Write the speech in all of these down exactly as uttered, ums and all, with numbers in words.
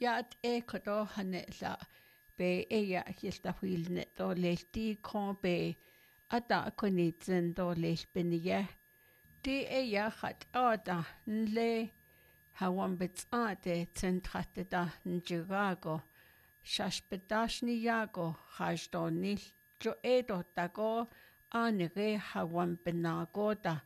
yaat e kodo hane la be e ya hilta huilne to lelti kon be ata konitsen to lelpenia di e ya hat ata nle hawan betsate zentrate da njirago shashpedashni yago hajdonil jo edo tago anere hawan benagoda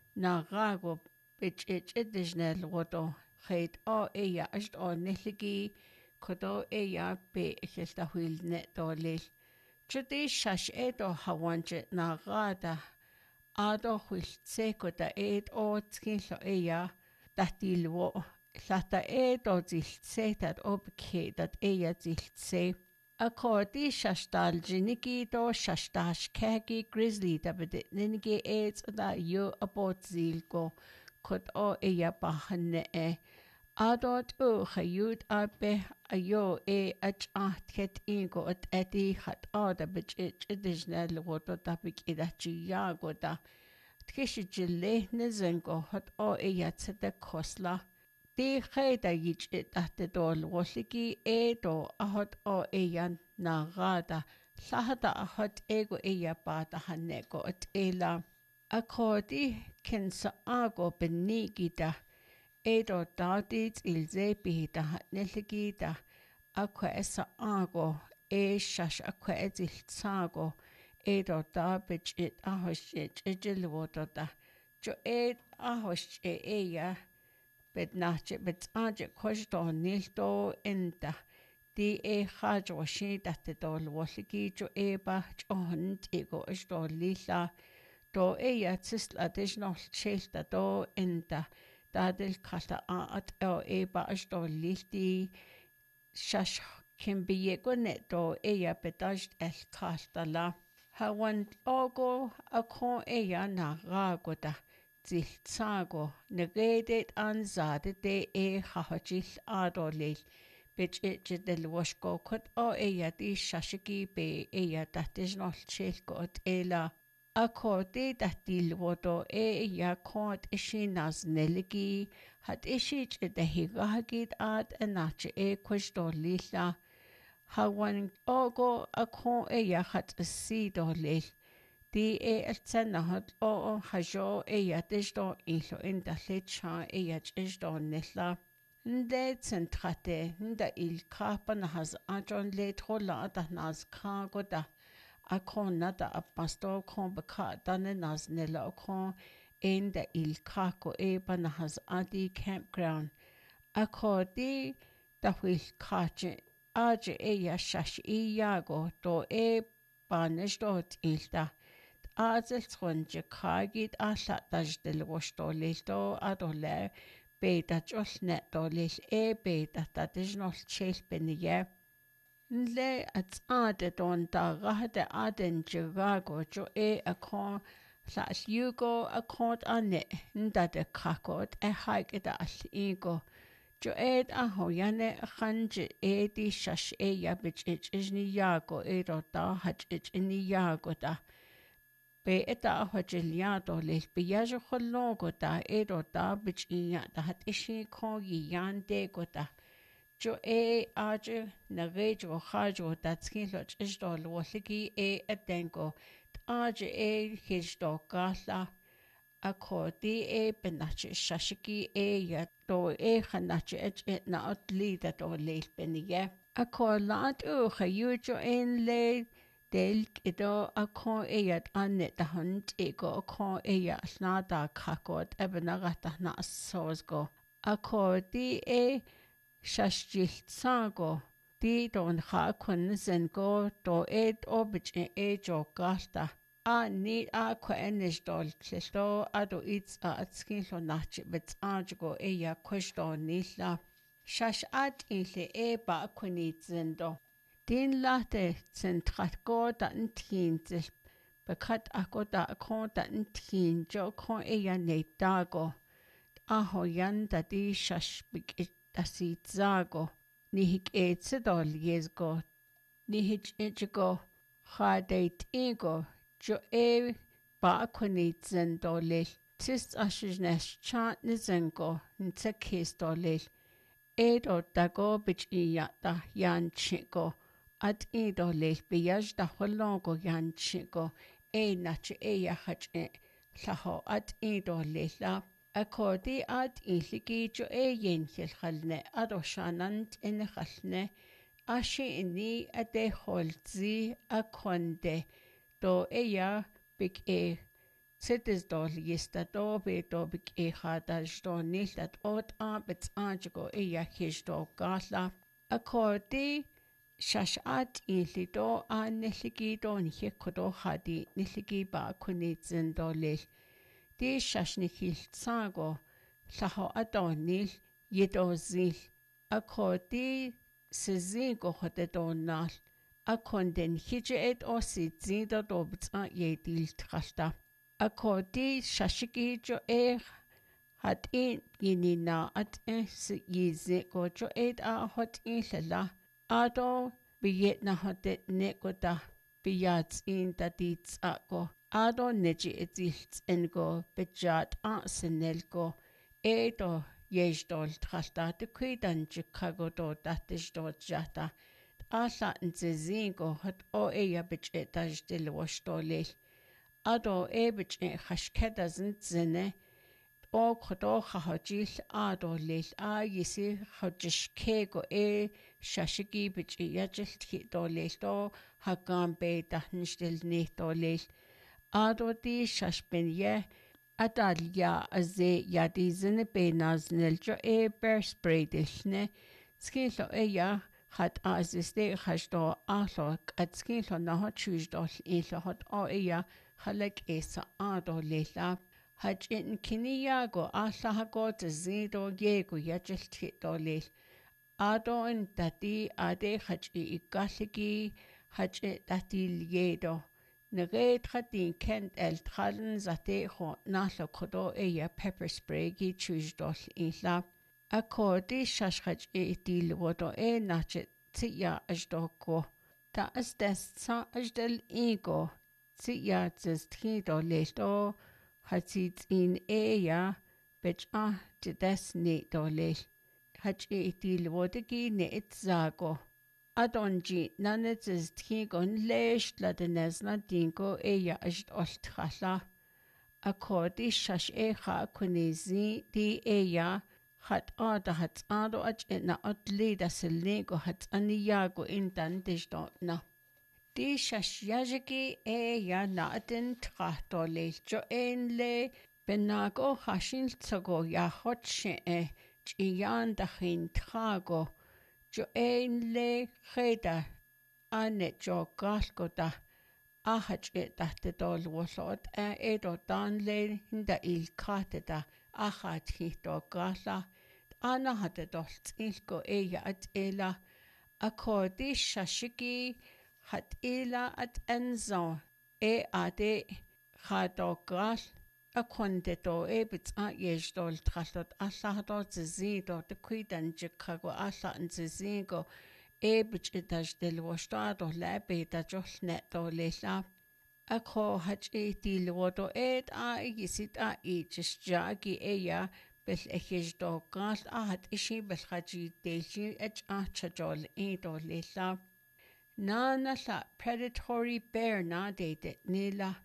narago bich ich edisnel rodo Heid o eia ist o nilligi kodo eia be hilda huilne dolil. Judi shash edo hawanjit na rada ado huiltse koda ed o tskilo eia datilwo lata edo ziltse dat obke dat eia ziltse. Akodi shashtal jiniki do shashtash kegi grizzly da bedit ninigi ed da yo abot zilgo. Kod o eia bahane e. Adot u chayud abe ayo e ach ahtket ingo at edi hat ada bich ich idisne lwoto tapik idachi yago da. Tkishi jile nizengo hat o eia tsete kosla. Di chayda yich it ahte dol wosliki e do ahot o eia nagada. Lahada ahot ego eia bata hanego at ela. Akodi kensa ago benigida edo dadit ilze bihida neligida akwa esa ago e shash akwa ezil tsago edo dabich it ahosh it ejilwodo da jo ed ahosh e eya bed nache bed aje koshdo nildo enda di e hajo shida te dol wosligi jo eba john ego eshdo lila do eia tsist additional shelta do enda dadil kata at o eba ashdo lilti shash kimbiego neto eia bedajt el kata la hawan ogo akon eia na ragoda zil tsago negedet anzade de e hahajil adolil bich itje del washko kot o eia di shashiki be eia dadditional shelko at ela Akodi datil wodo e ya kod ishi naz neligi hat ishi de higahagid ad enache e kwishdo lila hawan ogo akon e ya hat si do lil di e eltsena hat o hajo e ya dishdo ilo inda lecha e ya jishdo nila nde zentrate nda il kapa na haz ajon le trola da naz kagoda Akon nada apasto kon beka dane nas nela akon in de il kako eba na has adi campground. Akodi da wil kache aje e ya shash i yago do e banish dot ilda. Azel tronje kagid asha dajdel washdo lildo adole beta jolnet do lil e beta dadijnol chel benye. Nle at ade don da rahde aden jirago jo e akon la yugo akon ane nda de kakot e haik da al ego jo ed a hoyane khanje e di shash e ya bich ich ni yago e do da haj ich ni yago da be eta hajiliado le biyajo khologo da e do da bich ya da hat ishi ko yande go da Jo e aje na rejo hajo datskilo chishdo lwoligi e adengo aje e hijdo gala akodi e benache shashiki e ya do e khanache et na atlida do leil beniye akolat u khayujo en le del kido akon e yat anet da hunt ego akon e ya snada kakot ebenagata na sozgo akodi e Shashjil tsago di don ha kun zengo do ed obich e jo galta a ni a ko enish dol klisto ado its a atskin lo nach bet ajgo e ya kwishdo nila shash at ile e ba kunit zendo din late zentrat go da ntin zil bekat ako da kon da ntin jo kon e ya ne dago a hoyan da di shash bik Dasit zago, nihik etsedol yezgo, nihich ichigo, hadeit ego, jo e ba kunit zendolil, tis ashnesh chat nizengo, nsekis dolil, edo dago bich iyata yan chiko at ido lel biyaj da holongo yan chiko e nach e yahach e laho at ido lela akodi at iligi jo e yen hilhalne ado shanant in halne ashi inni ade holzi akonde do eya big e Sittes dol yista do be do big e hada sto nicht at ot a bets anjgo e ya do gala akodi shash at ili do a nilligi do nye kodo hadi nilligi ba kunitsin do lil di shash nikil tsago laho adonil yido zil akodi sizin go hode do nal akonden hije et osi zido do bets a ye dil trashta akodi shashiki jo e hat in yinina at e si yize go jo e a hot in lala ado biyet na hotet nekoda biyat in dadits ako ado neji etils engo bejat a senelgo edo yejdol trasta de kuidan Chicago do datish do jata ala nzezingo hot o eya bechetaj del washtolel ado ebich e hashkeda zine o kodo hajil ado lil a yisi hajishkego e shashigi bich yajil do lil do hagam be dahnistil ni do lil ado di shashben ye adalya aze yadi zine be naznel jo e bear spray dishne skilo e ya hat aziste hashdo alo at skilo na hot chujdol ilo hot o e ya halek esa ado lela haj in kiniyago alla hago zido yego yajil do lil ado in dati ade haj i ikaligi haj dati yedo Nagate hatin kent el trallen zate ho nalo kodo eya pepper spray gi chujdol ila akodi shashhaj e dil wodo e nache tia ajdoko ta as des sa ajdel ego tia zes tido lesto hatsit in eya bech a de des ne do le haj e dil wodegi ne itzago Adonji nanet is tigon lesh la de nesna dingo eya ajt oltkhalla akodi shash e kha kunizi di eya hat ada hat ado aj na atli da selnego hat aniyago indan dishtna di shash yajiki eya naten trahto le jo enle benago hashin tsogo ya hotshe e chiyan da hin trago jo ein le cheda ane jo galgoda a hach e dahte dol wolot a edo dan le hinda il kateda a hat hito gala ana hade dolt ilko eya at ela a kodi shashiki hat ela at enzo e ade hado gal a konde do e bits a yejdol trallot alla hado zido de kuidan Chicago alla nzizingo e bits itaj del wastado labe da jol net do lela a ko hach e dil wodo et a yisit a e just jagi e ya bel e yejdo gal a hat ishi bel khaji delji ech a chajol e do lela na na la predatory bear na de de nila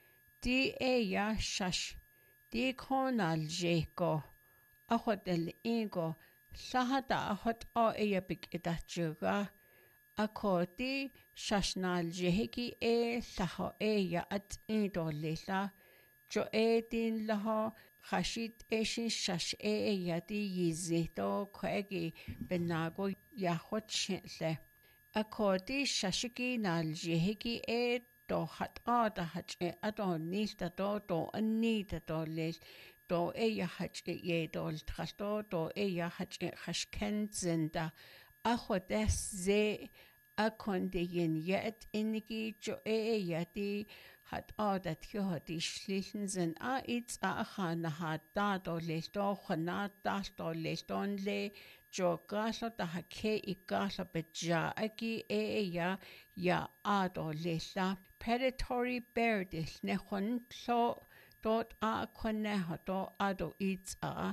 Di eya shash, di konal jeko, ahot el ingo, lahada ahot o eya big idachuga, ako di shashnal jeheki e laho eya at indo lila, jo e din laho, hashit eshin shash e eya di yizito kwegi benago yahot shentle. Ako di shashiki nal jeheki e do hat ada hach e adon nilta do do anita do lil do eya hach e ye do trasto do eya hach e hashken zinda a hodes ze a konde yin yet inigi jo eya di hat ada tjo hadi schlichen zin a it's a khana hat da do lil do khana da do lil don le jo galo da hake I galo beja aki eya ya ado lilla predatory bear dis ne hon so dot a konne do ado it's a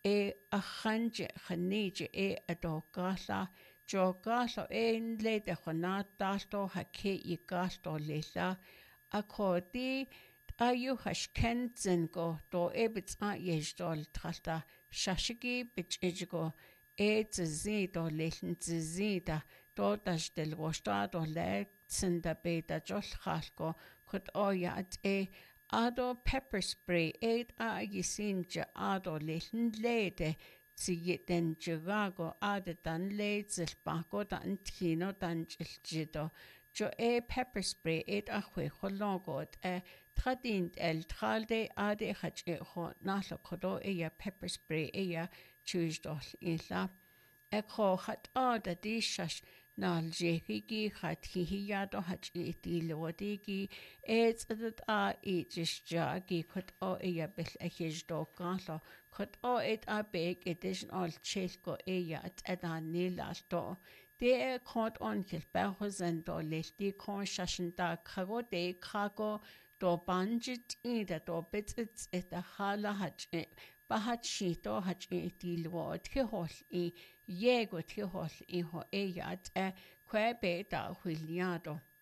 e a chanje chanije e adogala jo galo ein le de chonato ha ke I gasto lela a kodi ayu hashkenzen go do ebits a yejdol tralta shashigi bichigo e tzi do lehn tzi da do das del rosta do le tsinda beta jol khalko kut oya at e ado pepper spray eight a yisinja ado lehn lede tzi den jirago ade dan le zilbako dan tino dan jiljido jo e pepper spray eight a hwe khologot e tradint el tralde ade hach e ho nahlo kodo e ya pepper spray e ya chujdol illa e kho hat ada dishash nal jehigi hat hi ya do hach e dilodigi e tsadat a e jisja gi kot o e ya bel e hijdo galo kot o et a big edition all chelko e ya at adan nila do de kot on kil behozen do lefti kon shashin da kago de kago do banjit ida do bits et a hala hach bahat shito hach e dilwo tihol I yego tihol I ho e yat e kwe be da huiliado